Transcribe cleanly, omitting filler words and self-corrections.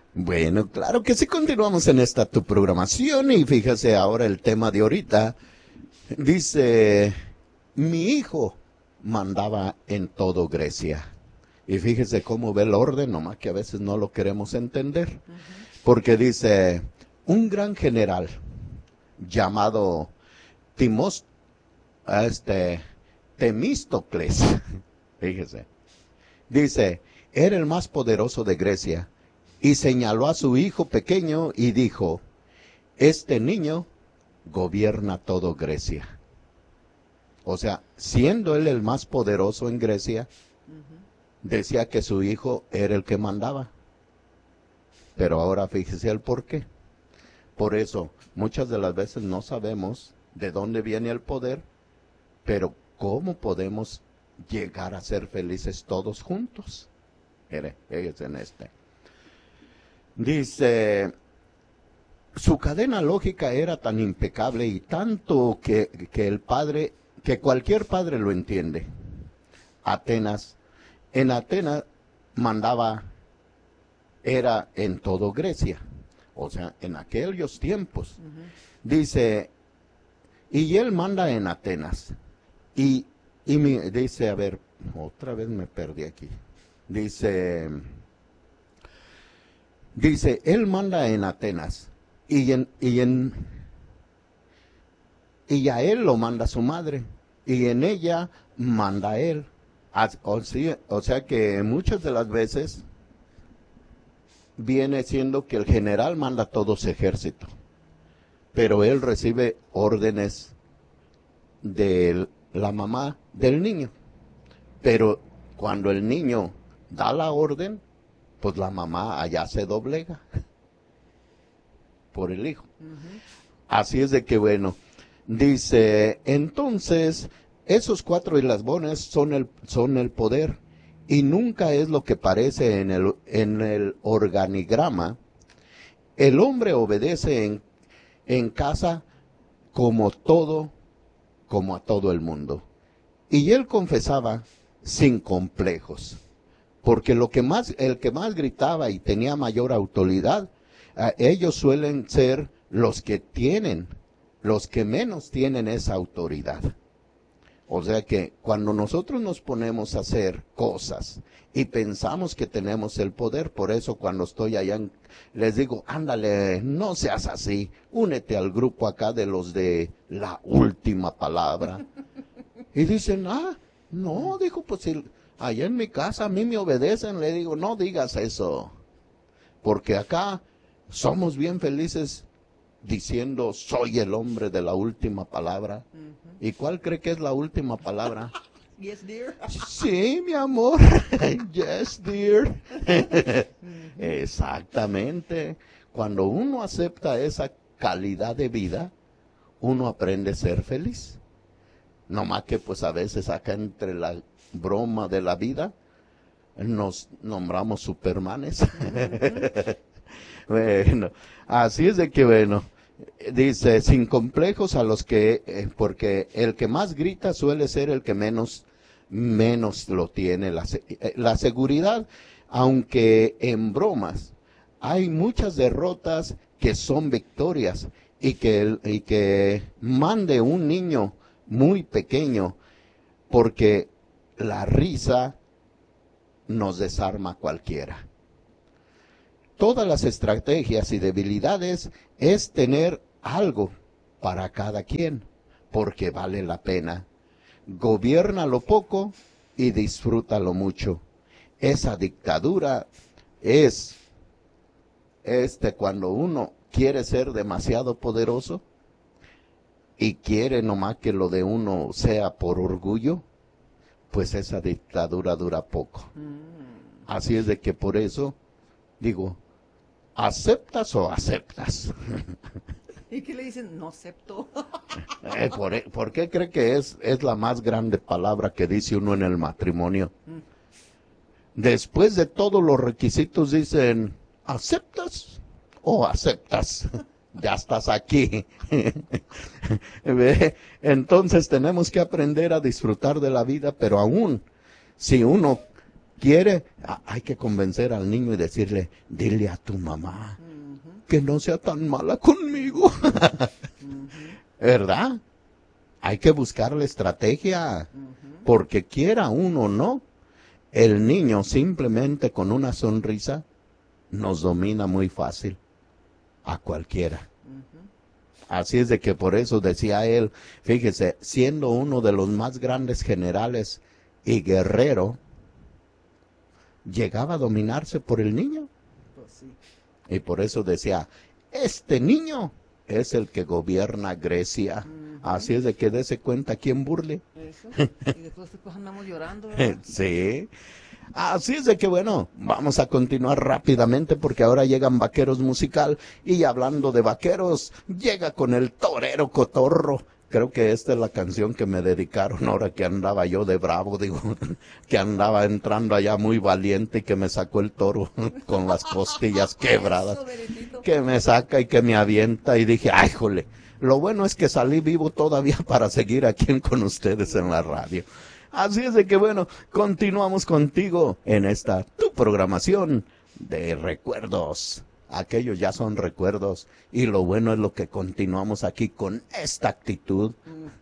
Bueno, claro que sí, continuamos en esta tu programación y fíjese ahora el tema de ahorita. Dice, mi hijo mandaba en todo Grecia. Y fíjese cómo ve el orden, nomás que a veces no lo queremos entender. Porque dice, un gran general llamado Timos, Temístocles, fíjese, dice, era el más poderoso de Grecia y señaló a su hijo pequeño y dijo, este niño gobierna todo Grecia. O sea, siendo él el más poderoso en Grecia, decía que su hijo era el que mandaba. Pero ahora fíjese el por qué. Por eso, muchas de las veces no sabemos de dónde viene el poder, pero cómo podemos llegar a ser felices todos juntos. Mire, fíjese en este. Dice, su cadena lógica era tan impecable y tanto que cualquier padre lo entiende. En Atenas mandaba, era en todo Grecia, o sea, en aquellos tiempos. Dice, y él manda en Atenas. Dice, a ver, otra vez me perdí aquí. Dice, él manda en Atenas y a él lo manda su madre y en ella manda él. O sea que muchas de las veces viene siendo que el general manda todo su ejército, pero él recibe órdenes de la mamá del niño. Pero cuando el niño da la orden, pues la mamá allá se doblega por el hijo. Así es de que bueno, dice, entonces, esos 4 eslabones son el poder, y nunca es lo que parece en el organigrama. El hombre obedece en casa como a todo el mundo. Y él confesaba sin complejos, porque el que más gritaba y tenía mayor autoridad, ellos suelen ser los que menos tienen esa autoridad. O sea que cuando nosotros nos ponemos a hacer cosas y pensamos que tenemos el poder, por eso cuando estoy allá les digo, ándale, no seas así, únete al grupo acá de los de la última palabra. Y dicen, no, dijo, pues si allá en mi casa a mí me obedecen, le digo, no digas eso, porque acá somos bien felices diciendo, soy el hombre de la última palabra. ¿Y cuál cree que es la última palabra? Yes, dear. Sí, mi amor. Yes, dear. Exactamente. Cuando uno acepta esa calidad de vida, uno aprende a ser feliz. No más que pues a veces acá entre la broma de la vida, nos nombramos supermanes. Bueno, así es de que bueno, dice, sin complejos a los que, porque el que más grita suele ser el que menos lo tiene. La seguridad, aunque en bromas, hay muchas derrotas que son victorias, y que mande un niño muy pequeño, porque la risa nos desarma a cualquiera. Todas las estrategias y debilidades es tener algo para cada quien, porque vale la pena. Gobierna lo poco y disfruta lo mucho. Esa dictadura es cuando uno quiere ser demasiado poderoso y quiere nomás que lo de uno sea por orgullo, pues esa dictadura dura poco. Así es de que por eso digo, ¿aceptas o aceptas? ¿Y qué le dicen? No acepto. ¿Por qué cree que es la más grande palabra que dice uno en el matrimonio? Después de todos los requisitos dicen, ¿aceptas o aceptas? Ya estás aquí. Entonces tenemos que aprender a disfrutar de la vida, pero aún si uno quiere, hay que convencer al niño y decirle, dile a tu mamá que no sea tan mala conmigo. ¿Verdad? Hay que buscarle estrategia, porque quiera uno o no, el niño simplemente con una sonrisa nos domina muy fácil a cualquiera. Así es de que por eso decía él, fíjese, siendo uno de los más grandes generales y guerrero, llegaba a dominarse por el niño. Pues sí. Y por eso decía, este niño es el que gobierna Grecia. Así es de que dése cuenta quién burle. Eso. Y después andamos llorando, ¿verdad? Sí. Así es de que bueno, vamos a continuar rápidamente porque ahora llegan Vaqueros Musical y hablando de vaqueros, llega con el torero cotorro. Creo que esta es la canción que me dedicaron ahora que andaba yo de bravo, digo, que andaba entrando allá muy valiente y que me sacó el toro con las costillas quebradas, Eso, Beritito. que me saca y que me avienta y dije, ¡ay, jole! Lo bueno es que salí vivo todavía para seguir aquí con ustedes en la radio. Así es de que bueno, continuamos contigo en esta tu programación de recuerdos. Aquellos ya son recuerdos y lo bueno es lo que continuamos aquí con esta actitud